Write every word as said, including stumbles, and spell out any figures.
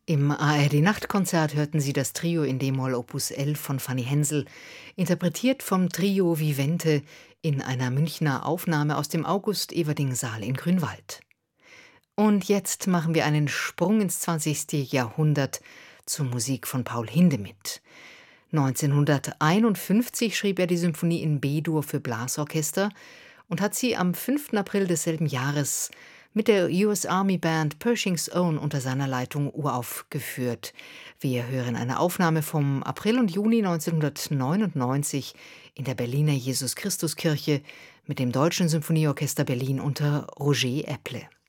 Im A R D-Nachtkonzert hörten Sie das Trio in D-Moll Opus elf von Fanny Hensel, interpretiert vom Trio Vivente in einer Münchner Aufnahme aus dem August-Everding-Saal in Grünwald. Und jetzt machen wir einen Sprung ins zwanzigste. Jahrhundert zur Musik von Paul Hindemith. neunzehnhunderteinundfünfzig schrieb er die Symphonie in B-Dur für Blasorchester und hat sie am fünften April desselben Jahres mit der U S Army Band Pershing's Own unter seiner Leitung uraufgeführt. Wir hören eine Aufnahme vom April und Juni neunzehnhundertneunundneunzig in der Berliner Jesus-Christus-Kirche mit dem Deutschen Symphonieorchester Berlin unter Roger Epple.